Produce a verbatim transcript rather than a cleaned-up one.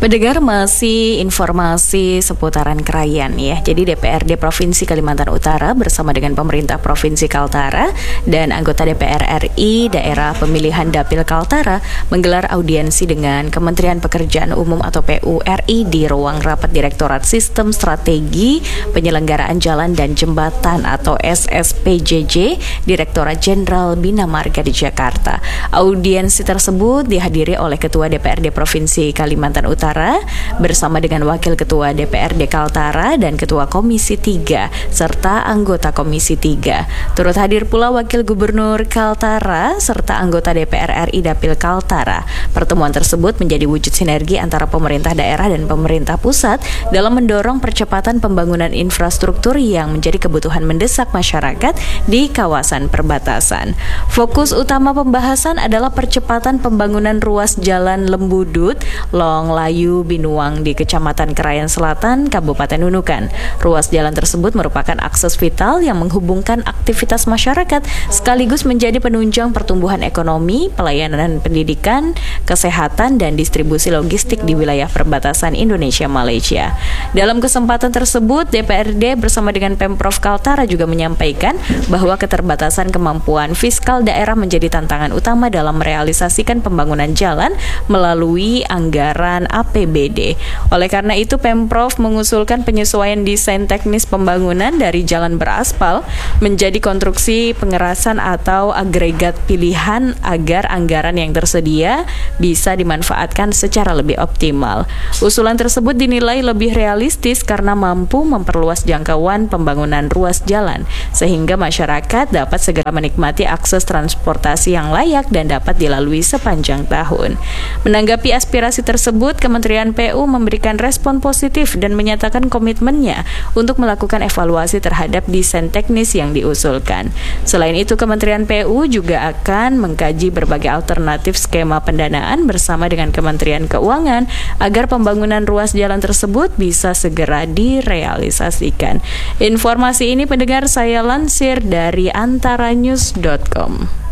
Pendengar, masih informasi seputaran Krayan ya. Jadi D P R D Provinsi Kalimantan Utara bersama dengan pemerintah Provinsi Kaltara dan anggota D P R R I Daerah Pemilihan Dapil Kaltara menggelar audiensi dengan Kementerian Pekerjaan Umum atau P U R I di ruang rapat Direktorat Sistem Strategi Penyelenggaraan Jalan dan Jembatan atau S S P J J Direktorat Jenderal Bina Marga di Jakarta. Audiensi tersebut dihadiri oleh Ketua D P R D Provinsi Kalimantan Utara bersama dengan Wakil Ketua D P R D Kaltara dan Ketua Komisi tiga serta anggota Komisi tiga. Turut hadir pula Wakil Gubernur Kaltara serta anggota D P R R I Dapil Kaltara. Pertemuan tersebut menjadi wujud sinergi antara pemerintah daerah dan pemerintah pusat dalam mendorong percepatan pembangunan infrastruktur yang menjadi kebutuhan mendesak masyarakat di kawasan perbatasan. Fokus utama pembahasan adalah percepatan pembangunan ruas jalan Lembudut, Long Layu, Binuang di Kecamatan Krayan Selatan, Kabupaten Nunukan. Ruas jalan tersebut merupakan akses vital yang menghubungkan aktivitas masyarakat sekaligus menjadi penunjang pertumbuhan ekonomi, pelayanan pendidikan, kesehatan, dan distribusi logistik di wilayah perbatasan Indonesia-Malaysia. Dalam kesempatan tersebut, D P R D bersama dengan Pemprov Kaltara juga menyampaikan bahwa keterbatasan kemampuan fiskal daerah menjadi tantangan utama dalam merealisasikan pembangunan jalan melalui anggaran A P B D. Oleh karena itu, Pemprov mengusulkan penyesuaian desain teknis pembangunan dari jalan beraspal menjadi konstruksi pengerasan atau agregat pilihan agar anggaran yang tersedia bisa dimanfaatkan secara lebih optimal. Usulan tersebut dinilai lebih realistis karena mampu memperluas jangkauan pembangunan ruas jalan sehingga masyarakat dapat segera menikmati akses transportasi yang layak dan dapat dilalui sepanjang tahun. Menanggapi aspirasi tersebut, Kementerian P U memberikan respon positif dan menyatakan komitmennya untuk melakukan evaluasi terhadap desain teknis yang diusulkan. Selain itu, Kementerian P U juga akan mengkaji berbagai alternatif skema pendanaan bersama dengan Kementerian Keuangan agar pembangunan ruas jalan tersebut bisa segera direalisasikan. Informasi ini pendengar saya lansir dari antara news dot com.